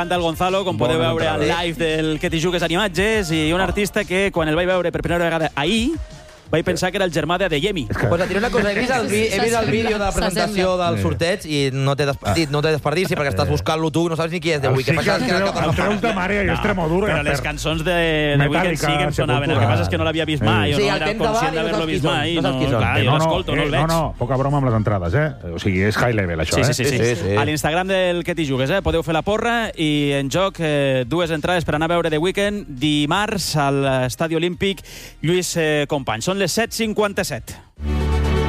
del Gonzalo, com podeu veure al live del Que t'hi jugues en imatges, i un artista que, quan el vaig veure per primera vegada ahir, vaig pensar que era el germà de Adeyemi. Pues et diré una cosa, he vist el vídeo de la presentació del sorteig i no té desperdici perquè estàs buscant-lo tu i no saps ni qui és de Weekend. El Treus de Mare i Extremadura. Però les cançons de Weekend sí que em sonaven. El que passa és que no l'havia vist mai, o no era conscient d'haver-lo vist mai. Clar, jo l'escolto, no el veig. No, poca broma amb les entrades, O sigui, és high level, això, Sí. A l'Instagram del Que t'hi jugues, podeu fer la porra, i en joc 2 entrades per anar a veure The Weeknd dimarts a l'Estadi Olímpic Lluís Companys. Són les 7:57.